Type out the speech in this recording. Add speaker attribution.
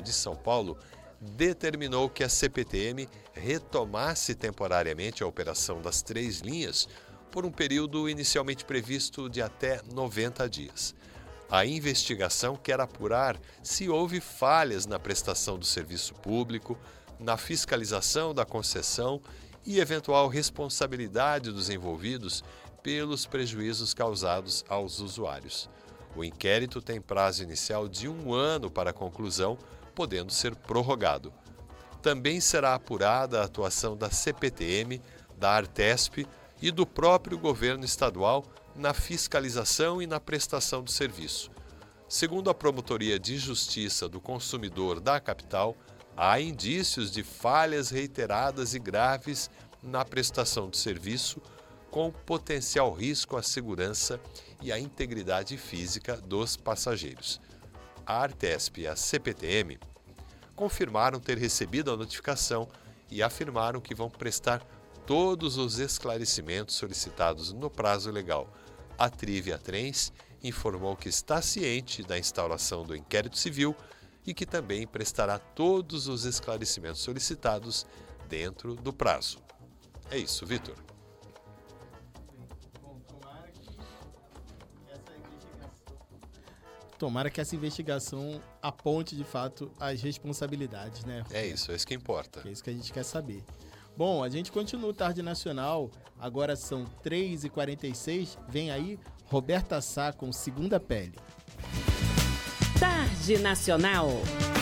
Speaker 1: de São Paulo determinou que a CPTM retomasse temporariamente a operação das 3 linhas por um período inicialmente previsto de até 90 dias. A investigação quer apurar se houve falhas na prestação do serviço público, na fiscalização da concessão e eventual responsabilidade dos envolvidos pelos prejuízos causados aos usuários. O inquérito tem prazo inicial de 1 ano para a conclusão, podendo ser prorrogado. Também será apurada a atuação da CPTM, da Artesp e do próprio governo estadual na fiscalização e na prestação do serviço. Segundo a Promotoria de Justiça do Consumidor da capital, há indícios de falhas reiteradas e graves na prestação do serviço, com potencial risco à segurança e à integridade física dos passageiros. A Artesp e a CPTM confirmaram ter recebido a notificação e afirmaram que vão prestar todos os esclarecimentos solicitados no prazo legal. A Trivia Trens informou que está ciente da instauração do inquérito civil e que também prestará todos os esclarecimentos solicitados dentro do prazo. É isso, Vitor.
Speaker 2: Tomara que essa investigação aponte, de fato, as responsabilidades, né?
Speaker 1: É isso que importa.
Speaker 2: É isso que a gente quer saber. Bom, a gente continua o Tarde Nacional, agora são 3h46, vem aí Roberta Sá com Segunda Pele.
Speaker 3: Tarde Nacional.